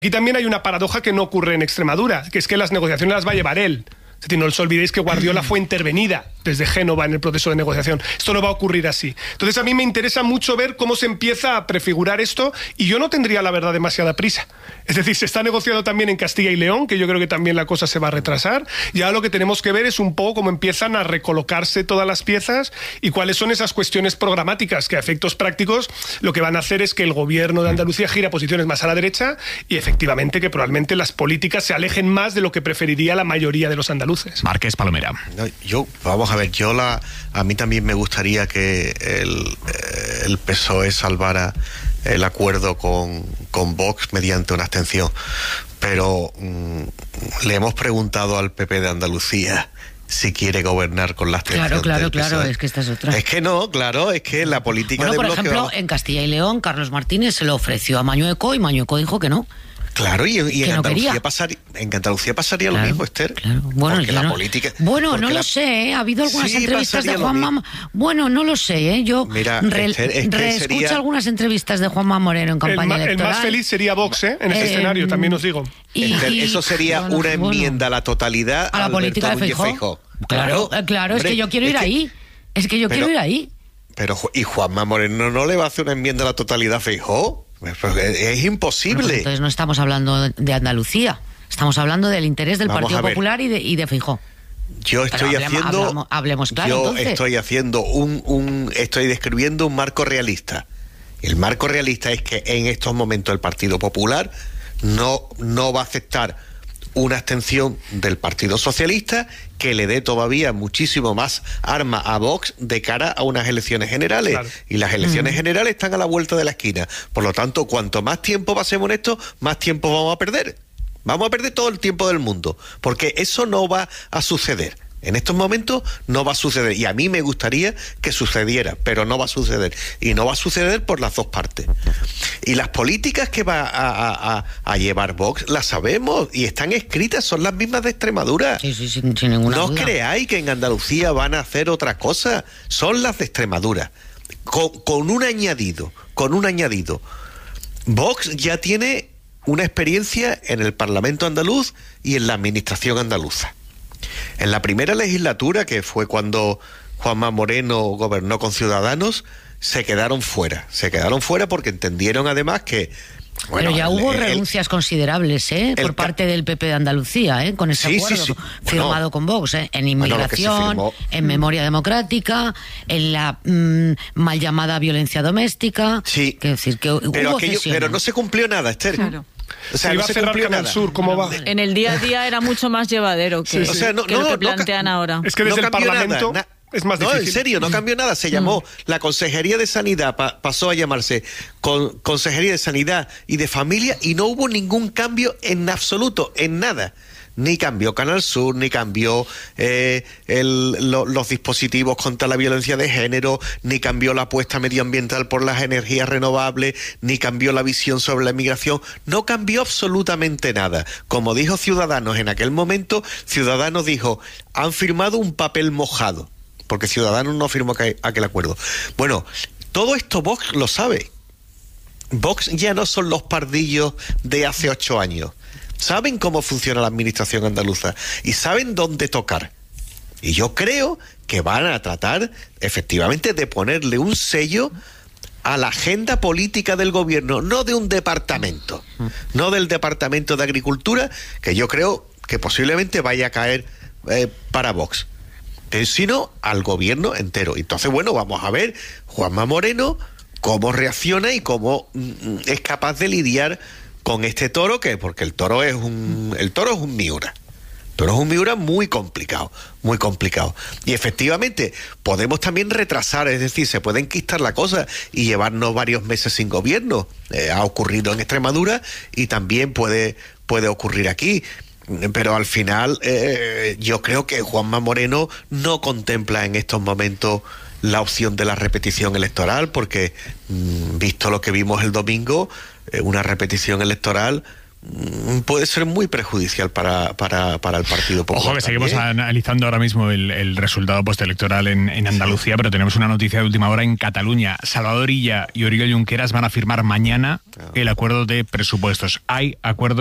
Aquí también hay una paradoja que no ocurre en Extremadura, que es que las negociaciones las va a llevar él. Es decir, no os olvidéis que Guardiola fue intervenida desde Génova en el proceso de negociación. Esto no va a ocurrir así. Entonces a mí me interesa mucho ver cómo se empieza a prefigurar esto, y yo no tendría, la verdad, demasiada prisa. Es decir, se está negociando también en Castilla y León, que yo creo que también la cosa se va a retrasar. Ya lo que tenemos que ver es un poco cómo empiezan a recolocarse todas las piezas y cuáles son esas cuestiones programáticas que a efectos prácticos lo que van a hacer es que el gobierno de Andalucía gira posiciones más a la derecha y efectivamente que probablemente las políticas se alejen más de lo que preferiría la mayoría de los andaluces. Márquez Palomera. Vamos a ver, a mí también me gustaría que el PSOE salvara el acuerdo con Vox mediante una abstención, pero le hemos preguntado al PP de Andalucía si quiere gobernar con la abstención. Claro, es que esta es otra. Es que no, claro, es que la política de por bloque... ejemplo, en Castilla y León, Carlos Martínez se lo ofreció a Mañueco y Mañueco dijo que no. Claro, y en Andalucía pasaría lo mismo, Esther. Claro. Bueno, porque la política... Bueno, no lo sé, ¿eh? Ha habido algunas entrevistas de Juanma... Bueno, no lo sé, ¿eh? Yo reescucho algunas entrevistas de Juanma Moreno en campaña electoral. El más feliz sería Vox, ¿eh? En ese escenario, también os digo. Esther, eso sería una enmienda a la totalidad a la política de Feijóo. Claro, es que yo quiero ir ahí. Es que yo quiero ir ahí. Pero, ¿y Juanma Moreno no le va a hacer una enmienda a la totalidad a Feijóo? Es imposible. Pues entonces no estamos hablando de Andalucía, estamos hablando del interés del Partido Popular y de Feijóo. Hablemos claro. Estoy describiendo un marco realista. El marco realista es que en estos momentos el Partido Popular no va a aceptar una abstención del Partido Socialista que le dé todavía muchísimo más arma a Vox de cara a unas elecciones generales. Claro. Y las elecciones generales están a la vuelta de la esquina. Por lo tanto, cuanto más tiempo pasemos en esto, más tiempo vamos a perder. Vamos a perder todo el tiempo del mundo, porque eso no va a suceder. En estos momentos no va a suceder, y a mí me gustaría que sucediera, pero no va a suceder, y no va a suceder por las dos partes. Y las políticas que va a llevar Vox las sabemos y están escritas, son las mismas de Extremadura. Sí, sin ninguna duda. No creáis que en Andalucía van a hacer otra cosa, son las de Extremadura, con un añadido. Vox ya tiene una experiencia en el Parlamento andaluz y en la administración andaluza. En la primera legislatura, que fue cuando Juanma Moreno gobernó con Ciudadanos, se quedaron fuera porque entendieron además que... Bueno, pero ya hubo renuncias considerables por parte del PP de Andalucía, con ese acuerdo firmado con Vox, en inmigración, en memoria democrática, en la mal llamada violencia doméstica. Sí, decir, que pero no se cumplió nada, Esther. Claro. O sea, iba a cerrar Canal Sur, ¿cómo va? En el día a día era mucho más llevadero que lo que plantean ahora. Es que desde el Parlamento es más difícil. No, en serio, no cambió nada. Se llamó la Consejería de Sanidad, pasó a llamarse Consejería de Sanidad y de Familia, y no hubo ningún cambio en absoluto, en nada. Ni cambió Canal Sur, ni cambió los dispositivos contra la violencia de género, ni cambió la apuesta medioambiental por las energías renovables, ni cambió la visión sobre la inmigración. No cambió absolutamente nada. Como dijo Ciudadanos en aquel momento, Ciudadanos dijo, han firmado un papel mojado, porque Ciudadanos no firmó aquel acuerdo. Bueno, todo esto Vox lo sabe. Vox ya no son los pardillos de hace 8 años. Saben cómo funciona la administración andaluza y saben dónde tocar. Y yo creo que van a tratar, efectivamente, de ponerle un sello a la agenda política del gobierno, no de un departamento, no del Departamento de Agricultura, que yo creo que posiblemente vaya a caer para Vox, sino al gobierno entero. Entonces, bueno, vamos a ver Juanma Moreno cómo reacciona y cómo es capaz de lidiar con este toro, porque el toro es un Miura. El toro es un Miura muy complicado. Y efectivamente, podemos también retrasar, es decir, se puede enquistar la cosa y llevarnos varios meses sin gobierno. Ha ocurrido en Extremadura y también puede ocurrir aquí. Pero al final, yo creo que Juanma Moreno no contempla en estos momentos la opción de la repetición electoral, porque visto lo que vimos el domingo, una repetición electoral puede ser muy perjudicial para el Partido Popular. Ojo, que seguimos analizando ahora mismo el resultado postelectoral en Andalucía, pero tenemos una noticia de última hora en Cataluña. Salvador Illa y Oriol Junqueras van a firmar mañana el acuerdo de presupuestos. Hay acuerdo